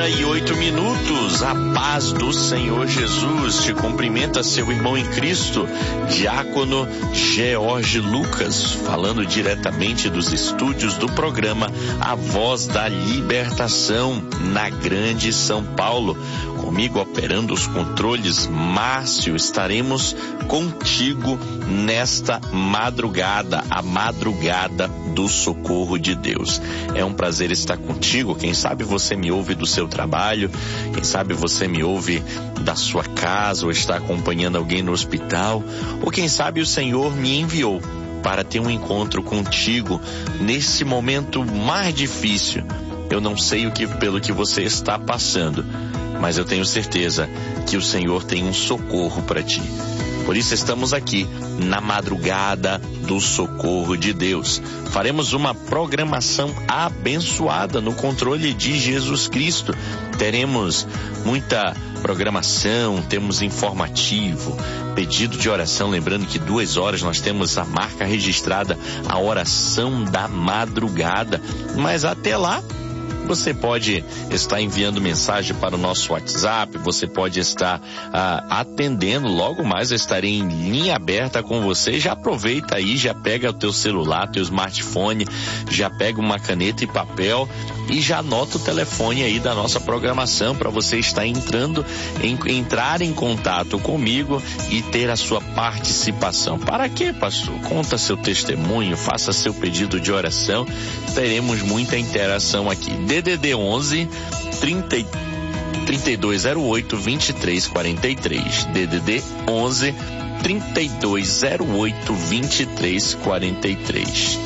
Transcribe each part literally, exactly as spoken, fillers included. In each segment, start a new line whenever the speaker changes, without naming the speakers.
e oito minutos, a paz do Senhor Jesus. Te cumprimenta seu irmão em Cristo, Diácono George Lucas, falando diretamente dos estúdios do programa A Voz da Libertação, na Grande São Paulo. Comigo operando os controles, Márcio, estaremos contigo nesta madrugada, a madrugada do socorro de Deus. É um prazer estar contigo. Quem sabe você me ouve do seu trabalho, quem sabe você me ouve da sua casa ou está acompanhando alguém no hospital, ou quem sabe o Senhor me enviou para ter um encontro contigo nesse momento mais difícil. Eu não sei o que, pelo que você está passando, mas eu tenho certeza que o Senhor tem um socorro para ti. Por isso estamos aqui na madrugada do socorro de Deus. Faremos uma programação abençoada no controle de Jesus Cristo. Teremos muita programação, temos informativo, pedido de oração, lembrando que duas horas nós temos a marca registrada, a oração da madrugada. Mas até lá, você pode estar enviando mensagem para o nosso WhatsApp, você pode estar ah, atendendo, logo mais eu estarei em linha aberta com você. Já aproveita aí, já pega o teu celular, teu smartphone, já pega uma caneta e papel e já anota o telefone aí da nossa programação para você estar entrando, em, entrar em contato comigo e ter a sua participação. Para quê, pastor? Conta seu testemunho, faça seu pedido de oração, teremos muita interação aqui. D D D onze, trinta, trinta e dois zero oito, vinte e três quarenta e três. D D D onze, trinta e dois zero oito, vinte e três quarenta e três.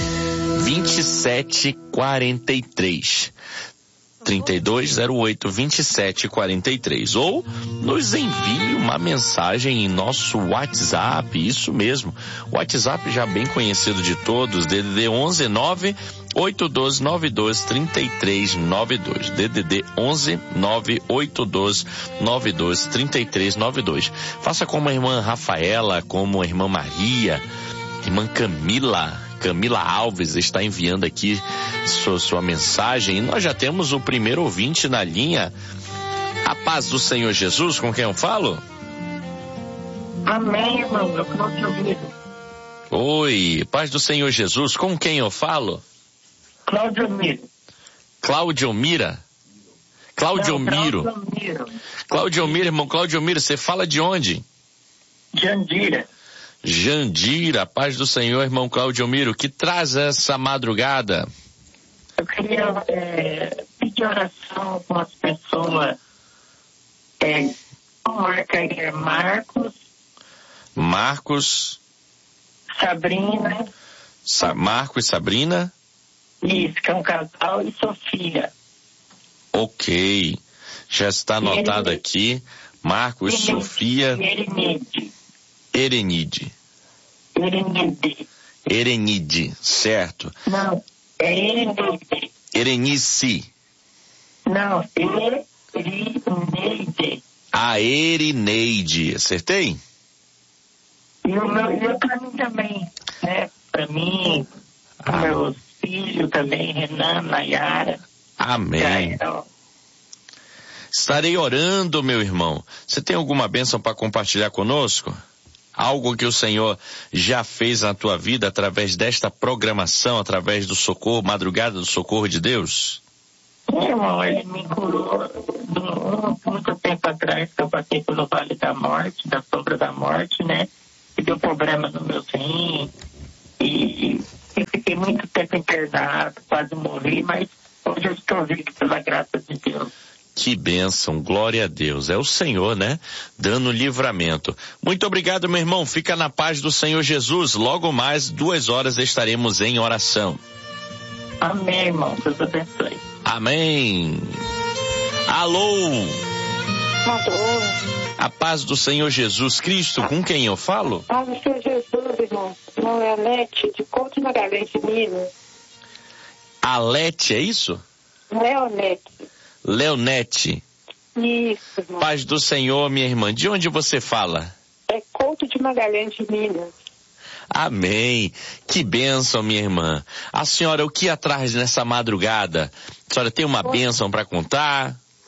vinte e sete quarenta e três. trinta e dois zero oito, vinte e sete quarenta e três. Ou nos envie uma mensagem em nosso WhatsApp, isso mesmo, WhatsApp já bem conhecido de todos, D D D onze nove oito dois nove dois três três nove dois, D D D onze nove oito dois nove dois três três nove dois. Faça como a irmã Rafaela, como a irmã Maria, irmã Camila, Camila Alves está enviando aqui sua, sua mensagem. E nós já temos o primeiro ouvinte na linha. A paz do Senhor Jesus, com quem eu falo?
Amém, irmão, eu posso te ouvir.
Oi, paz do Senhor Jesus, com quem eu falo?
Cláudio Miro.
Cláudio Mira? Cláudio Miro. Cláudio Miro, irmão, Cláudio Miro, você fala de onde?
Jandira.
Jandira, paz do Senhor, irmão Cláudio Miro, que traz essa madrugada?
Eu queria é, pedir oração com as pessoas, é, marca aí, Marcos.
Marcos.
Sabrina.
Sa- Marcos e Sabrina.
Isso, que é um casal, e Sofia.
Ok, já está anotado
Erenide.
aqui, Marcos,
Erenide.
Sofia,
Erenide.
Erenide.
Erenide.
Erenide, certo.
Não, é Erenide.
Erenice.
Não, Erineide.
A Erineide, acertei?
E o meu, e eu pra mim também, né? Pra mim,
Ah.
meus filhos também, Renan, Nayara.
Amém.
Gael.
Estarei orando, meu irmão. Você tem alguma bênção para compartilhar conosco? Algo que o Senhor já fez na tua vida através desta programação, através do socorro, madrugada do socorro de Deus?
Meu irmão, ele me curou do, muito tempo atrás, que eu passei pelo Vale da Morte, da Sombra da Morte, né? E deu problema no meu rim. E, e fiquei muito tempo internado, quase morri, mas hoje eu estou vivo pela graça de Deus.
Que bênção, glória a Deus. É o Senhor, né? Dando livramento. Muito obrigado, meu irmão. Fica na paz do Senhor Jesus. Logo mais, duas horas estaremos em oração.
Amém, irmão. Deus abençoe.
Amém. Alô.
Alô.
A paz do Senhor Jesus Cristo. Com quem eu falo?
Paz do Senhor Jesus, irmão. Irmão Leonete, de Couto Magalhães de Minas.
Alete, é isso?
Leonete.
Leonete.
Isso, irmão.
Paz do Senhor, minha irmã. De onde você fala?
É Couto de Magalhães de Minas.
Amém. Que bênção, minha irmã. A senhora, o que atrás nessa madrugada? A senhora tem uma bênção para contar?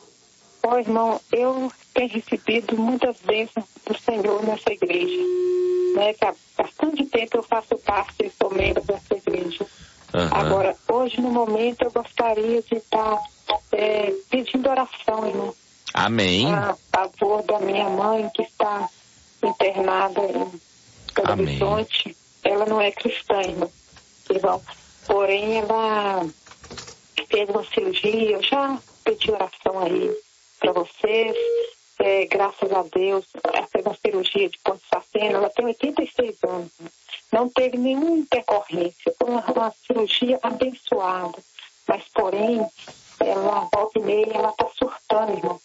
Ó, irmão, eu tenho recebido muitas bênçãos do Senhor nessa igreja, né? Que há bastante tempo eu faço parte e sou membro dessa igreja. Uhum. Agora, hoje, no momento, eu gostaria de estar é, pedindo oração, irmão.
Amém.
A favor da minha mãe, que está internada em Belo Horizonte. Ela não é cristã, irmão. irmão. Porém, ela fez uma cirurgia. Eu já pedi oração aí para vocês. É, graças a Deus, ela fez uma cirurgia de ponte sacena. Ela tem oitenta e seis anos. Não teve nenhuma intercorrência. Foi uma, uma cirurgia abençoada. Mas, porém, ela, volta e meia, ela está surtando, irmão.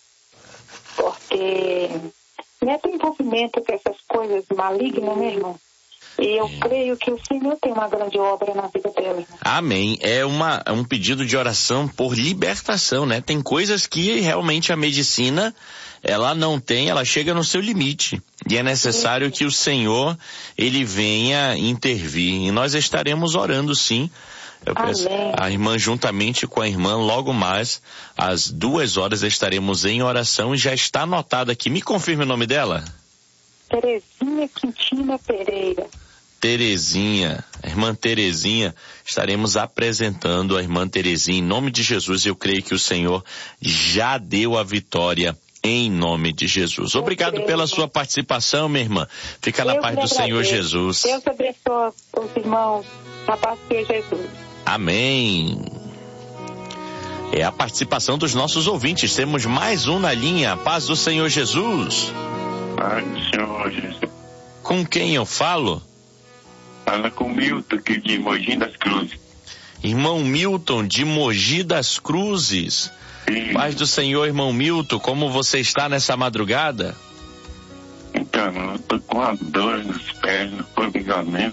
Porque não é tem envolvimento com essas coisas malignas, né, irmão? E eu é. creio que o Senhor tem uma grande obra na vida dela. Irmão.
Amém. É uma, um pedido de oração por libertação, né? Tem coisas que realmente a medicina, ela não tem, ela chega no seu limite. E é necessário sim. que o Senhor, ele venha intervir. E nós estaremos orando, sim. Eu peço, a irmã, juntamente com a irmã, logo mais, às duas horas estaremos em oração e já está anotado aqui. Me confirme o nome dela?
Terezinha Quintina Pereira.
Terezinha, a irmã Terezinha, estaremos apresentando a irmã Terezinha em nome de Jesus. Eu creio que o Senhor já deu a vitória em nome de Jesus. Obrigado creio, pela irmão. sua participação, minha irmã. Fica na Deus paz do agradeço. Senhor Jesus.
Deus abençoe os irmãos na paz do Senhor Jesus.
Amém. É a participação dos nossos ouvintes. Temos mais um na linha. Paz do Senhor Jesus.
Paz do Senhor Jesus.
Com quem eu falo?
Fala com Milton, aqui de Mogi das Cruzes.
Irmão Milton, de Mogi das Cruzes. Sim. Paz do Senhor, irmão Milton. Como você está nessa madrugada?
Então, eu tô com a dor nos pés, no formigamento.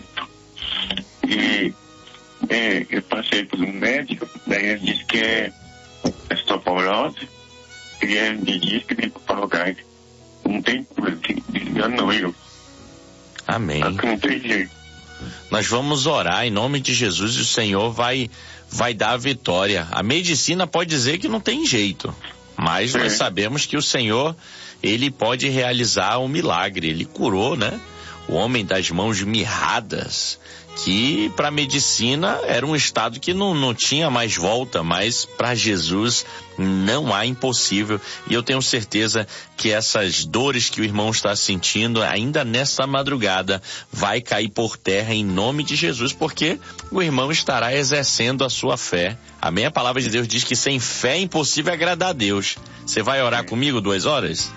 E é, eu passei por um médico, daí ele disse que é osteoporose, e ele me disse que tem papalogite. Não tem coisa, engano eu.
Amém.
Não tem jeito.
Nós vamos orar em nome de Jesus e o Senhor vai, vai dar a vitória. A medicina pode dizer que não tem jeito, mas é. nós sabemos que o Senhor, ele pode realizar um milagre. Ele curou, né? O homem das mãos mirradas, que para a medicina era um estado que não, não tinha mais volta, mas para Jesus não há impossível. E eu tenho certeza que essas dores que o irmão está sentindo, ainda nessa madrugada, vai cair por terra em nome de Jesus, porque o irmão estará exercendo a sua fé. Amém? A palavra de Deus diz que sem fé é impossível agradar a Deus. Você vai orar comigo duas horas?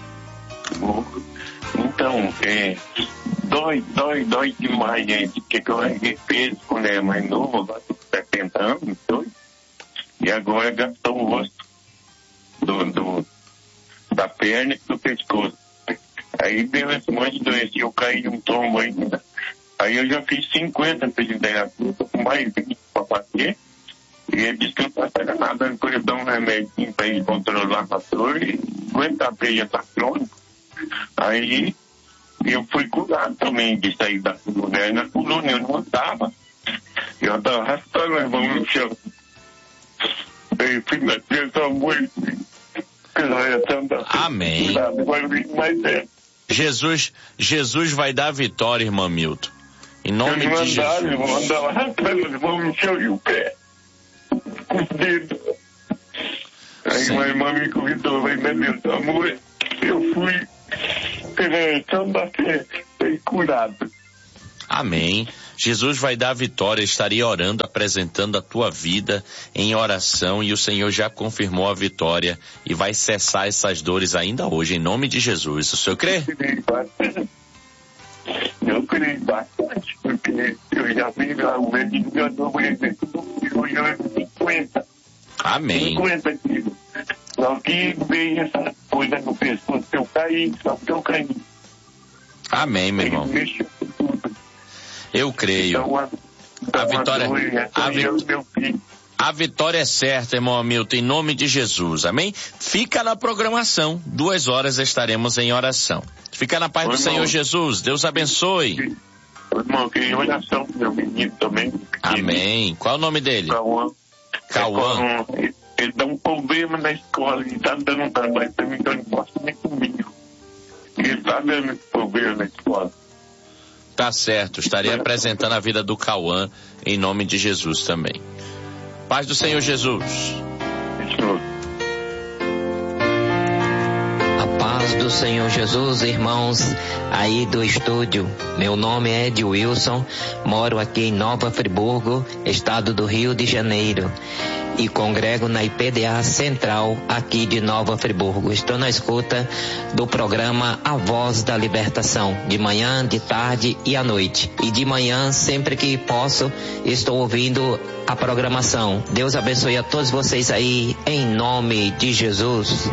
Então, é... Dói, dói, dói demais, gente, porque eu erguei peso quando era mais novo, agora tô com setenta anos, dói. E agora gastou o rosto do, do, da perna e do pescoço. Aí deu esse monte de doença, eu caí de um tombo ainda. Aí eu já fiz cinquenta fisioterapia, tô com mais vinte pra fazer. E ele disse que não pode fazer nada, depois eu dou um remédio pra ele controlar a dor e aguentar a peia tá crônica. Aí eu fui curado também de sair da coluna. Na coluna eu não andava. Eu andava arrastando as mãos no chão. Eu fui na criança muito.
Amém. Jesus, Jesus vai dar a vitória, irmão Milton. Em nome
eu não
de
andava,
Jesus.
Eu andava arrastando as mãos no chão e o pé. Com os dedos. Aí Sim. uma irmã me convidou, vai meu Deus, amor. Eu fui. Então da fé, foi curado.
Amém. Jesus vai dar a vitória. Estaria orando, apresentando a tua vida em oração e o Senhor já confirmou a vitória e vai cessar essas dores ainda hoje, em nome de Jesus. O senhor crê?
Eu creio bastante, eu creio bastante porque eu já vi lá o médico que eu dou, por exemplo, hoje eu tenho cinquenta.
Amém.
cinquenta quilos. Só que veio essa coisa no pescoço, eu caí, só que eu caí.
Amém, meu irmão. Eu creio.
Então, a, então
a vitória,
a,
a, vi, a vitória é certa, irmão Hamilton, em nome de Jesus. Amém? Fica na programação. Duas horas estaremos em oração. Fica na paz Ô, do irmão, Senhor Jesus. Deus abençoe.
Ô, irmão, eu queria oração pro meu menino também.
Amém. Qual é o nome dele?
Cauã.
Cauã.
ele dá um problema na escola, ele está dando um trabalho para mim, então ele não posso nem comigo. Ele está dando esse problema na escola.
Tá certo, estarei apresentando a vida do Cauã em nome de Jesus também. Paz do Senhor Jesus.
Jesus.
Paz do Senhor Jesus, irmãos aí do estúdio. Meu nome é Ed Wilson, moro aqui em Nova Friburgo, estado do Rio de Janeiro, e congrego na I P D A Central aqui de Nova Friburgo. Estou na escuta do programa A Voz da Libertação, de manhã, de tarde e à noite. E de manhã, sempre que posso, estou ouvindo a programação. Deus abençoe a todos vocês aí, em nome de Jesus.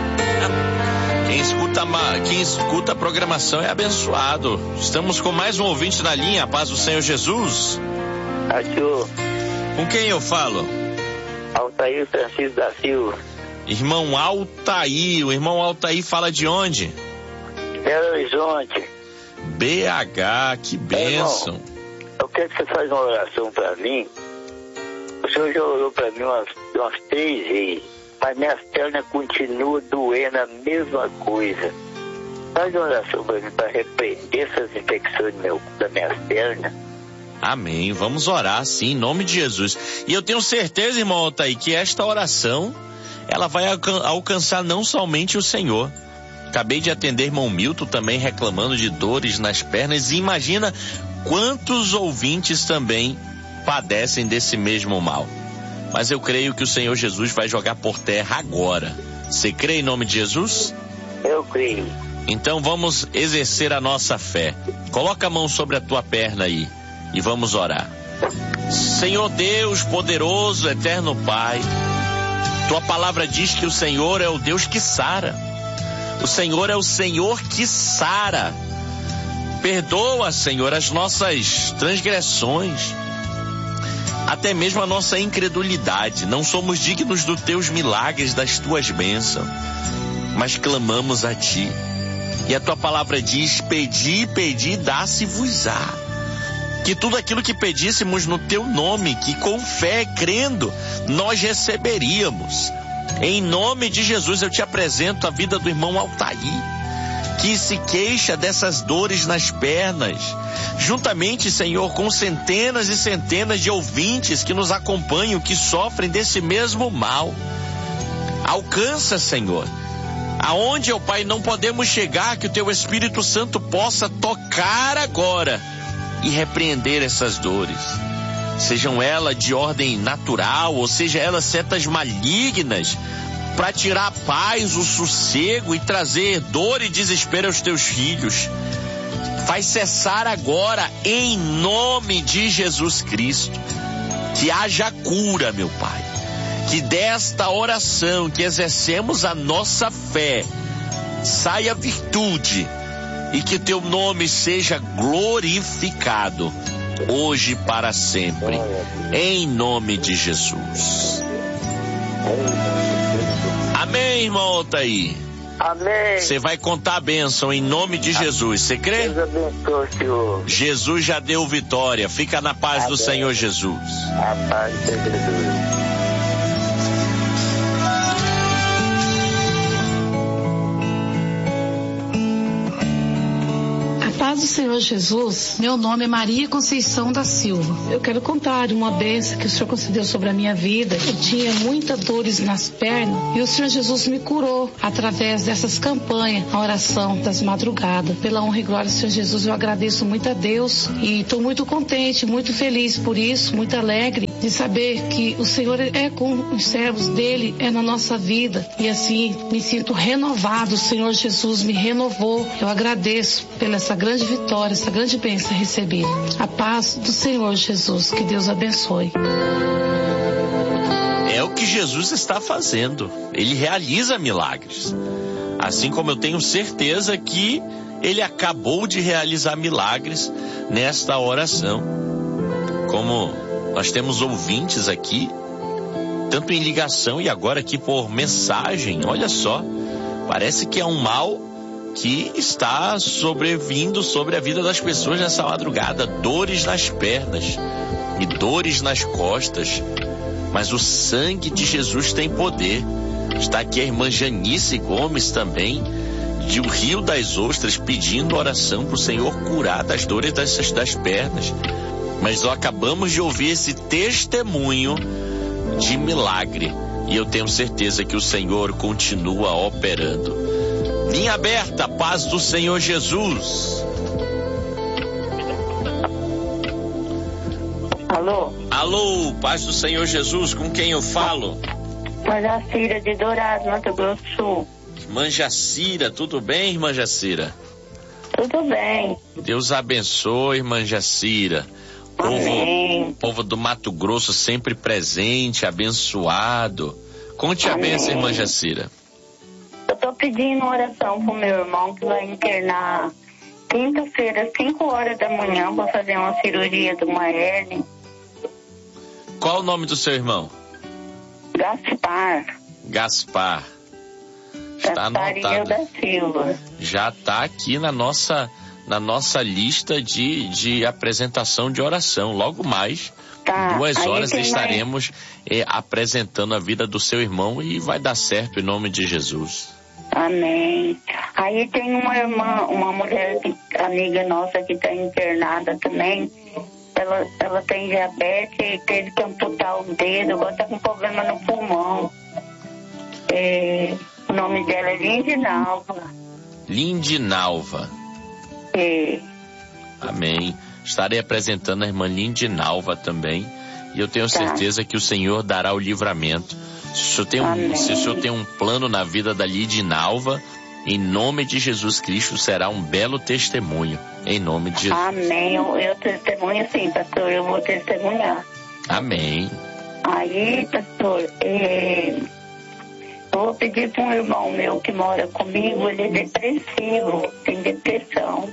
Quem escuta, quem escuta a programação é abençoado. Estamos com mais um ouvinte na linha. Paz do Senhor Jesus.
Achou.
Com quem eu falo?
Altair Francisco da Silva.
Irmão Altair. O irmão Altair fala de onde?
Belo Horizonte.
B H, que bênção.
É, eu quero que você faça uma oração para mim. O senhor já orou para mim umas, umas três vezes, mas minhas pernas continuam doendo a mesma coisa. Faz uma oração para mim, para repreender essas infecções meu, das minhas pernas.
Amém. Vamos orar, sim, em nome de Jesus. E eu tenho certeza, irmão Altair, que esta oração, ela vai alcan- alcançar não somente o Senhor. Acabei de atender irmão Milton também reclamando de dores nas pernas. E imagina quantos ouvintes também padecem desse mesmo mal. Mas eu creio que o Senhor Jesus vai jogar por terra agora. Você crê em nome de Jesus?
Eu creio.
Então vamos exercer a nossa fé. Coloca a mão sobre a tua perna aí e vamos orar. Senhor Deus poderoso, eterno Pai, tua palavra diz que o Senhor é o Deus que sara. O Senhor é o Senhor que sara. Perdoa, Senhor, as nossas transgressões, até mesmo a nossa incredulidade. Não somos dignos dos teus milagres, das tuas bênçãos, mas clamamos a ti. E a tua palavra diz: pedi, pedi, dá-se-vos-á. Que tudo aquilo que pedíssemos no teu nome, que com fé, crendo, nós receberíamos. Em nome de Jesus eu te apresento a vida do irmão Altair, que se queixa dessas dores nas pernas, juntamente, Senhor, com centenas e centenas de ouvintes que nos acompanham, que sofrem desse mesmo mal. Alcança, Senhor, aonde, ó Pai, não podemos chegar, que o teu Espírito Santo possa tocar agora e repreender essas dores, sejam elas de ordem natural, ou seja elas setas malignas, para tirar a paz, o sossego e trazer dor e desespero aos teus filhos. Faz cessar agora, em nome de Jesus Cristo. Que haja cura, meu Pai. Que desta oração que exercemos a nossa fé saia virtude e que teu nome seja glorificado hoje e para sempre, em nome de Jesus. Amém, irmão Altair.
Amém.
Você vai contar a bênção em nome de Jesus. Você crê?
Deus abençoe, Senhor.
Jesus já deu vitória. Fica na paz
Amém.
do Senhor Jesus.
A paz de Jesus.
Paz do Senhor Jesus, meu nome é Maria Conceição da Silva. Eu quero contar uma bênção que o Senhor concedeu sobre a minha vida. Eu tinha muitas dores nas pernas e o Senhor Jesus me curou através dessas campanhas, a oração das madrugadas. Pela honra e glória do Senhor Jesus, eu agradeço muito a Deus e estou muito contente, muito feliz por isso, muito alegre de saber que o Senhor é com os servos dele, é na nossa vida, e assim me sinto renovado. O Senhor Jesus me renovou. Eu agradeço pela essa grande vitória, essa grande bênção recebida. A paz do Senhor Jesus, que Deus abençoe.
É o que Jesus está fazendo. Ele realiza milagres. Assim como eu tenho certeza que ele acabou de realizar milagres nesta oração. Como nós temos ouvintes aqui, tanto em ligação e agora aqui por mensagem, olha só, parece que é um mal que está sobrevindo sobre a vida das pessoas nessa madrugada. Dores nas pernas e dores nas costas. mas o sangue de Jesus tem poder. Está aqui a irmã Janice Gomes também, de o Rio das Ostras, pedindo oração para o Senhor curar das dores das, das pernas. Mas nós acabamos de ouvir esse testemunho de milagre, e eu tenho certeza que o Senhor continua operando. Linha aberta, paz do Senhor Jesus.
Alô?
Alô, paz do Senhor Jesus, com quem eu falo?
Manjacira de Dourado, Mato Grosso do Sul.
Irmã Jacira, tudo bem, irmã Jacira?
Tudo bem.
Deus abençoe, irmã Jacira. Povo, povo do Mato Grosso sempre presente, abençoado. Conte a bênção, irmã Jacira.
Eu tô pedindo oração pro meu irmão que vai internar quinta-feira, cinco horas da manhã, pra fazer uma cirurgia de uma hérnia.
Qual o nome do seu irmão?
Gaspar.
Gaspar. Está anotado.
da Silva.
Já está aqui na nossa, na nossa lista de, de apresentação de oração. Logo mais,
tá.
duas
Aí
horas estaremos
mais...
eh, apresentando a vida do seu irmão e vai dar certo em nome de Jesus.
Amém. Aí tem uma irmã, uma mulher amiga nossa que está internada também. Ela, ela tem diabetes e teve que amputar o dedo, agora está com problema no pulmão. É, o nome dela é Lindinalva.
Lindinalva.
É.
Amém. Estarei apresentando a irmã Lindinalva também. E eu tenho
tá.
certeza que o Senhor dará o livramento. Se o senhor tem um, se o senhor tem um plano na vida da Lindinalva, em nome de Jesus Cristo, será um belo testemunho. Em nome de Jesus.
Amém. Eu, eu testemunho sim, pastor. Eu vou testemunhar.
Amém.
Aí, pastor, é, eu vou pedir para um irmão meu que mora comigo. Ele é depressivo, tem depressão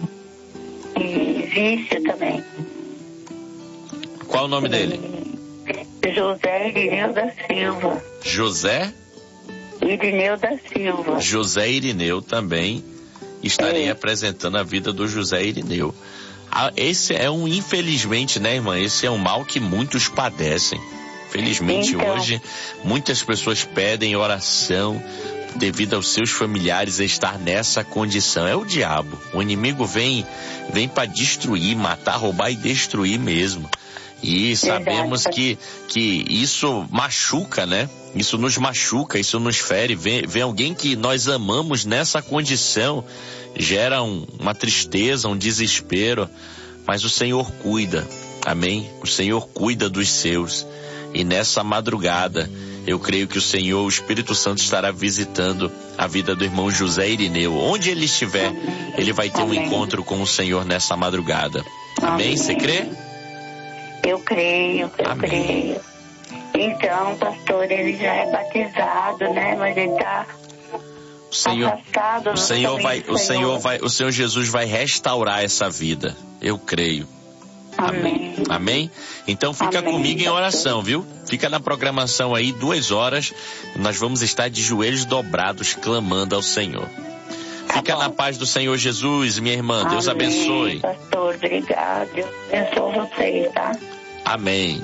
e vício também.
Qual o nome dele?
José Irineu da Silva.
José?
Irineu da Silva.
José Irineu também. Estarei é. apresentando a vida do José Irineu. Ah, esse é um, infelizmente, né, irmã? Esse é um mal que muitos padecem. Felizmente, então... hoje, muitas pessoas pedem oração devido aos seus familiares estar nessa condição. É o diabo. O inimigo vem, vem para destruir, matar, roubar e destruir mesmo. E sabemos que, que isso machuca, né? Isso nos machuca, isso nos fere. Vem, vem alguém que nós amamos nessa condição, gera um, uma tristeza, um desespero. Mas o Senhor cuida, amém? O Senhor cuida dos seus. E nessa madrugada, eu creio que o Senhor, o Espírito Santo, estará visitando a vida do irmão José Irineu. Onde ele estiver, ele vai ter amém. um encontro com o Senhor nessa madrugada. Amém? Você crê?
Eu creio, eu
Amém.
creio. Então, pastor, ele já é batizado, né? Mas ele está afastado.
O Senhor vai, o Senhor vai, o Senhor Jesus vai restaurar essa vida. Eu creio.
Amém.
Amém? Então fica Amém, comigo em oração, viu? Fica na programação aí, duas horas. Nós vamos estar de joelhos dobrados, clamando ao Senhor. Fica tá na paz do Senhor Jesus, minha irmã. Amém, Deus abençoe.
Pastor, obrigado. Deus abençoe vocês, tá?
Amém.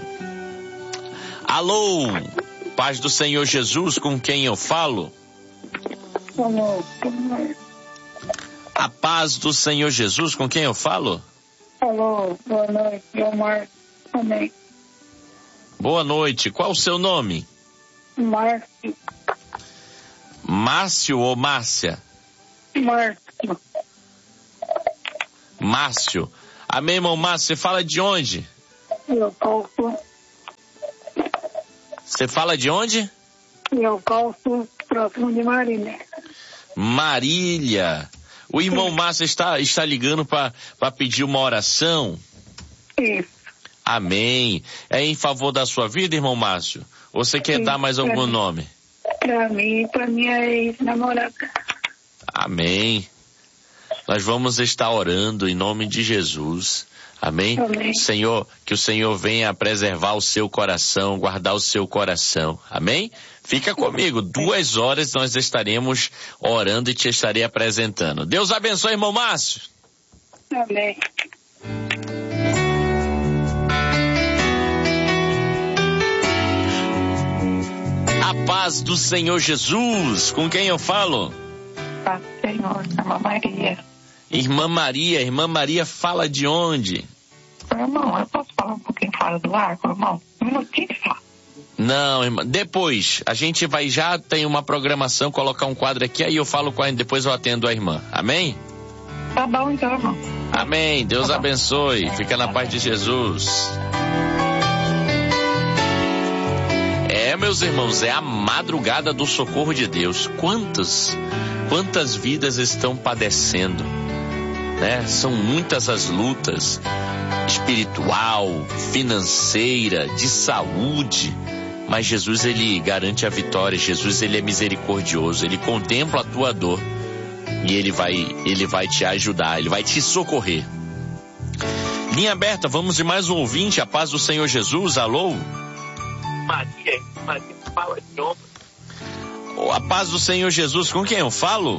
Alô, paz do Senhor Jesus, com quem eu falo?
Alô.
A paz do Senhor Jesus, com quem eu falo?
Alô, boa noite, eu Márcio. Amém.
Boa noite, qual o seu nome?
Márcio.
Márcio ou Márcia?
Márcio.
Márcio. Amém, irmão Márcio, você fala de onde?
Eu calço.
Você fala de onde?
Eu calço próximo de Marília.
Marília. O irmão Sim. Márcio está, está ligando para pedir uma oração?
Isso.
Amém. É em favor da sua vida, irmão Márcio? Ou você quer Sim, dar mais algum
mim.
nome?
Para mim, para minha ex-namorada.
Amém. Nós vamos estar orando em nome de Jesus. Amém?
Amém.
Senhor, que o Senhor venha preservar o seu coração, guardar o seu coração. Amém? Fica comigo. Duas horas nós estaremos orando e te estarei apresentando. Deus abençoe, irmão Márcio.
Amém.
paz do Senhor Jesus. Com quem eu falo?
Paz do Senhor, irmã Maria.
Irmã Maria, irmã Maria fala de onde?
Irmão, eu posso falar um pouquinho fora do ar, irmão? Um minutinho só.
Não, irmã, depois, a gente vai já, tem uma programação, colocar um quadro aqui, aí eu falo com a depois eu atendo a irmã, amém?
Tá bom então, irmão.
Amém, Deus tá abençoe, fica na paz de Jesus. É, meus irmãos, é a madrugada do socorro de Deus. Quantas, quantas vidas estão padecendo, né? São muitas as lutas, espiritual, financeira, de saúde, mas Jesus, ele garante a vitória. Jesus, ele é misericordioso, ele contempla a tua dor e ele vai, ele vai te ajudar, ele vai te socorrer. Linha aberta, vamos de mais um ouvinte. A paz do Senhor Jesus. Alô?
Maria, Maria, fala de novo.
A paz do Senhor Jesus, com quem eu falo?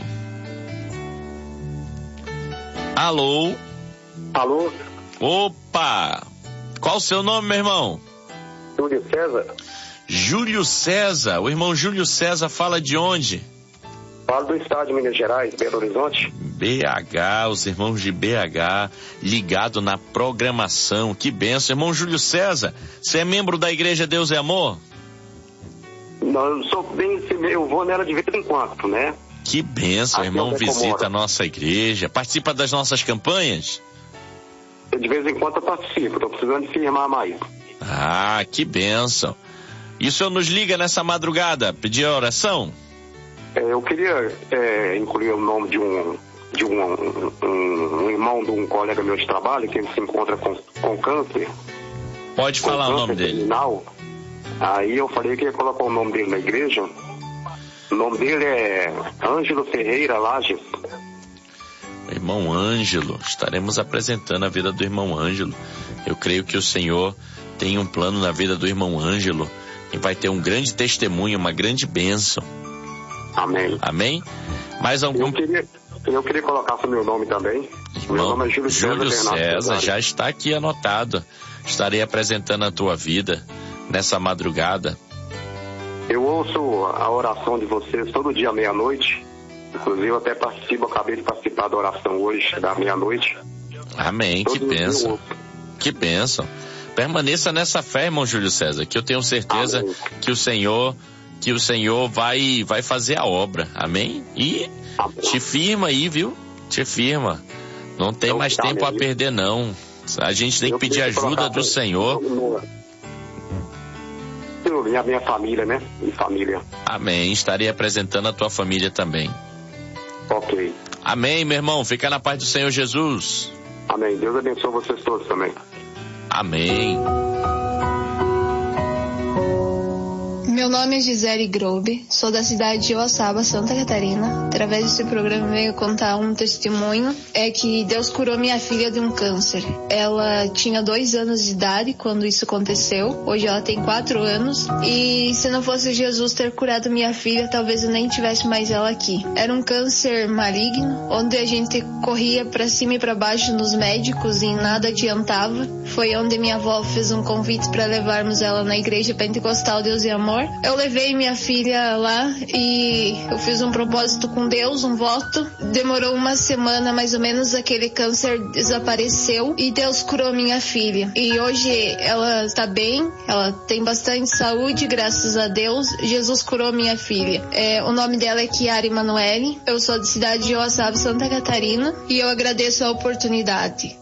Alô?
Alô?
Opa! Qual o seu nome, meu irmão?
Júlio César.
Júlio César. O irmão Júlio César fala de onde?
Falo do estado de Minas Gerais, Belo Horizonte.
B H, os irmãos de B H, ligado na programação. Que benção. Irmão Júlio César, você é membro da Igreja Deus é Amor?
Não, eu sou bem, eu vou nela de vez em quando, né?
Que benção,
Aqui
irmão, visita
moro.
a nossa igreja, participa das nossas campanhas?
De vez em quando eu participo, tô precisando de firmar mais.
Ah, que benção. E o senhor nos liga nessa madrugada, pedir a oração?
É, eu queria é, incluir o nome de um de um, um, um, um irmão de um colega meu de trabalho, que ele se encontra com, com câncer.
Pode
com
falar
câncer
o nome dele.
terminal. Aí eu falei que ia colocar o nome dele na igreja. O nome dele é Ângelo Ferreira Lages.
Irmão Ângelo, estaremos apresentando a vida do irmão Ângelo. Eu creio que o Senhor tem um plano na vida do irmão Ângelo e vai ter um grande testemunho, uma grande bênção.
Amém.
Amém? Mais algum...
Eu queria, eu queria colocar o meu nome também.
Irmão,
meu nome é Júlio,
Júlio
César,
César, já está aqui anotado. Estarei apresentando a tua vida nessa madrugada.
Eu ouço a oração de vocês todo dia à meia-noite. Inclusive eu até participo, acabei de participar da oração hoje, da meia-noite.
Amém,
Todo
que bênção. Que bênção. Permaneça nessa fé, irmão Júlio César, que eu tenho certeza Amém. que o Senhor, que o Senhor vai, vai fazer a obra. Amém? E Amém. Te firma aí, viu? Te firma. Não tem eu mais tempo a perder, não. A gente tem que pedir ajuda do Senhor.
E a minha família, né? E família.
Amém. Estarei apresentando a tua família também.
Ok.
Amém, meu irmão. Fica na paz do Senhor Jesus.
Amém. Deus abençoe vocês todos também.
Amém.
Meu nome é Gisele Grobe, sou da cidade de Oaçaba, Santa Catarina. Através desse programa venho contar um testemunho, é que Deus curou minha filha de um câncer. Ela tinha dois anos de idade quando isso aconteceu, hoje ela tem quatro anos, e se não fosse Jesus ter curado minha filha, talvez eu nem tivesse mais ela aqui. Era um câncer maligno, onde a gente corria pra cima e pra baixo nos médicos e nada adiantava. Foi onde minha avó fez um convite para levarmos ela na igreja pentecostal Deus e Amor. Eu levei minha filha lá e eu fiz um propósito com Deus, um voto. Demorou uma semana mais ou menos, aquele câncer desapareceu e Deus curou minha filha. E hoje ela está bem, ela tem bastante saúde, graças a Deus. Jesus curou minha filha. É, o nome dela é Chiara Emanuele. Eu sou da cidade de Oaçaba, Santa Catarina, e eu agradeço a oportunidade.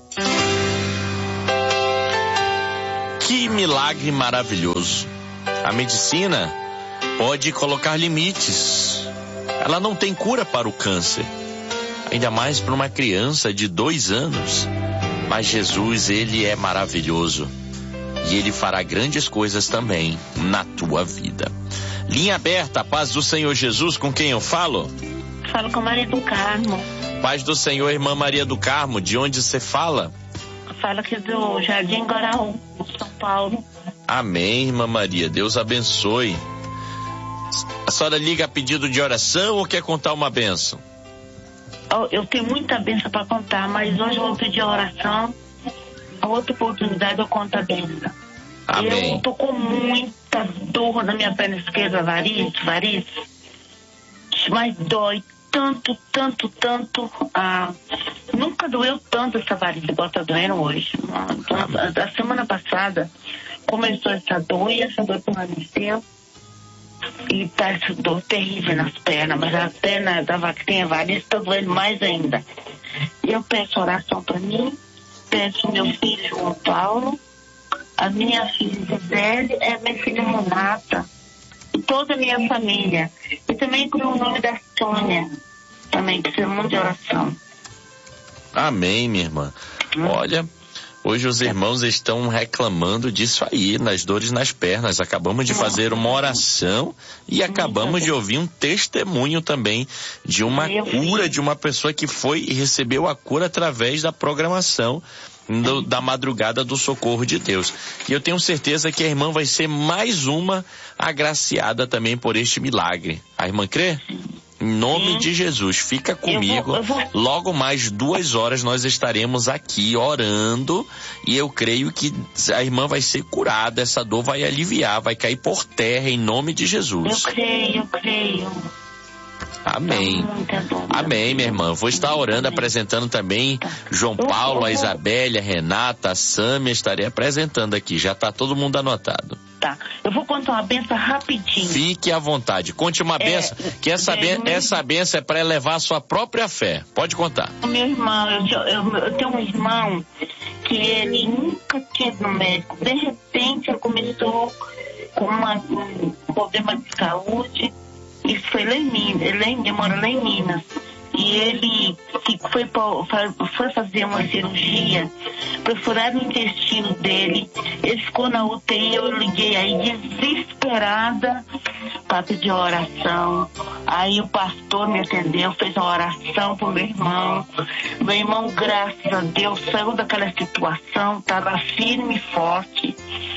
Que milagre maravilhoso. A medicina pode colocar limites. Ela não tem cura para o câncer, ainda mais para uma criança de dois anos. Mas Jesus, ele é maravilhoso e ele fará grandes coisas também na tua vida. Linha aberta, a paz do Senhor Jesus, com quem eu falo?
Falo com Maria do Carmo.
Paz do Senhor, irmã Maria do Carmo, de onde você fala?
Falo aqui do Jardim Guaraú, São Paulo.
Amém, irmã Maria, Deus abençoe. A senhora liga a pedido de oração ou quer contar uma bênção?
Oh, eu tenho muita bênção para contar, mas hoje eu vou pedir a oração. A outra oportunidade eu conto a bênção.
Amém.
Eu tô com muito, muita dor na minha perna esquerda, variz, variz. Mas dói tanto, tanto, tanto. Ah, nunca doeu tanto essa variz igual tá doendo hoje. A, a semana passada começou essa dor e essa dor permaneceu. E tá essa dor terrível nas pernas, mas a perna da que tem a variz tá doendo mais ainda. E eu peço oração para mim, peço meu filho João Paulo, a minha filha Gisele, a minha filha Renata, e toda a minha família. E também com o nome da Sônia, também precisa muito de oração.
Amém, minha irmã. Hum. Olha, hoje os irmãos estão reclamando disso aí, nas dores nas pernas. Acabamos de fazer uma oração e acabamos de ouvir um testemunho também de uma cura de uma pessoa que foi e recebeu a cura através da programação do, da madrugada do socorro de Deus. E eu tenho certeza que a irmã vai ser mais uma agraciada também por este milagre. A irmã crê? Em nome Sim. de Jesus, fica comigo. Eu vou, eu vou... Logo mais duas horas nós estaremos aqui orando e eu creio que a irmã vai ser curada, essa dor vai aliviar, vai cair por terra em nome de Jesus.
Eu creio, eu creio.
Amém. Amém, minha irmã. Vou estar orando, apresentando também João Paulo, a Isabelle, a Renata, a Sâmia, estarei apresentando aqui. Já está todo mundo anotado.
Tá. Eu vou contar uma benção rapidinho.
Fique à vontade. Conte uma benção, é, que essa, é, ben, meu... essa benção é para elevar a sua própria fé. Pode contar.
Meu irmão, eu, eu, eu tenho um irmão que ele nunca tinha ido no médico. De repente, ele começou com uma, um problema de saúde. Isso foi lá em Minas, ele mora lá em Minas. E ele foi, foi fazer uma cirurgia, perfuraram o intestino dele. Ele ficou na U T I, eu liguei aí desesperada para pedir oração. Aí o pastor me atendeu, fez uma oração pro meu irmão. Meu irmão, graças a Deus, saiu daquela situação, estava firme e forte.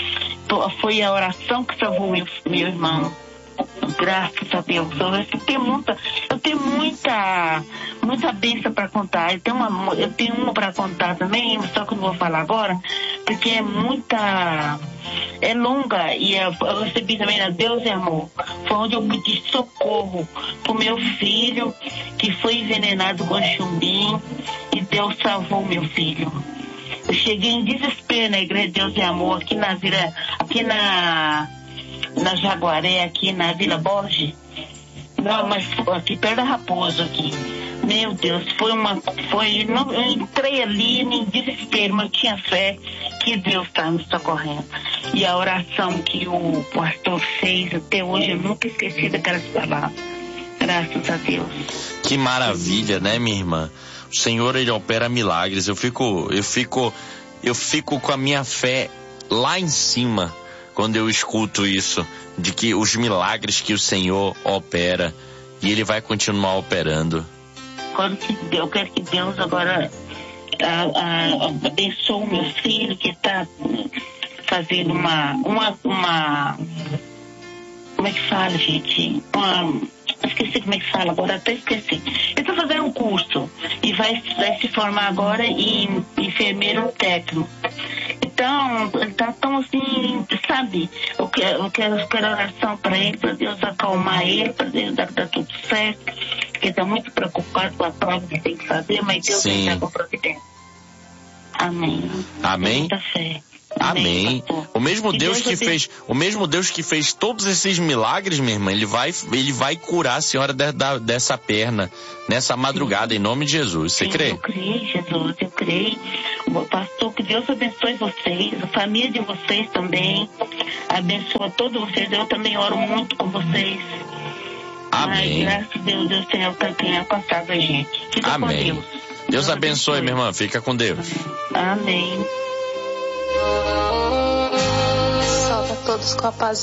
Foi a oração que salvou meu, meu irmão. Graças a Deus. Eu tenho muita, eu tenho muita, muita bênção para contar. Eu tenho uma, eu tenho uma para contar também, só que eu não vou falar agora, porque é muita, é longa e eu, eu recebi também na Deus e Amor. Foi onde eu pedi socorro pro meu filho que foi envenenado com chumbim e Deus salvou meu filho. Eu cheguei em desespero na Igreja de Deus e Amor aqui na vila, aqui na na Jaguaré, aqui na Vila Borges. Não, mas aqui perto da Raposo aqui. Meu Deus, foi uma, foi, não, eu entrei ali em desespero, mas eu tinha fé que Deus está me socorrendo. E a oração que o pastor fez, até hoje eu nunca esqueci daquelas palavras. Graças a Deus.
Que maravilha, né, minha irmã? O Senhor, Ele opera milagres. Eu fico, eu fico, eu fico com a minha fé lá em cima quando eu escuto isso, de que os milagres que o Senhor opera, e Ele vai continuar operando.
Eu quero que Deus agora a, a, abençoe o meu filho, que está fazendo uma, uma, uma, como é que fala, gente? Uma, esqueci como é que fala, agora até esqueci. Ele está fazendo um curso e vai, vai se formar agora em enfermeiro técnico. Então, ele tá tão assim, sabe? Eu quero, eu quero, eu quero oração para ele, para Deus acalmar ele, para Deus dar, dar tudo certo. Porque ele tá muito preocupado com a prova que tem que fazer, mas Deus tem que dar providência. Amém.
Amém.
Muita fé.
Amém.
Amém.
O mesmo
que
Deus,
Deus
que fez, o mesmo Deus que fez todos esses milagres, minha irmã, ele vai, ele vai curar a senhora de, de, dessa perna nessa madrugada, Sim. em nome de Jesus. Você
Sim,
crê?
Eu creio, Jesus, eu creio. Pastor, que Deus abençoe vocês, a família de vocês também. Abençoa todos vocês. Eu também oro muito com vocês.
Amém.
Ai, graças a Deus, Deus tenha, tenha alcançado a gente. Fica
Amém.
com Deus.
Deus, Deus abençoe, abençoe, minha irmã. Fica com Deus.
Amém.
Salve a todos com a paz